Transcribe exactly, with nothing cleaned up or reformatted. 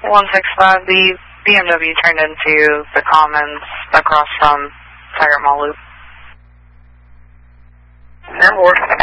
one six five, the B M W turned into the Commons across from Taggart Mall Loop. Airport.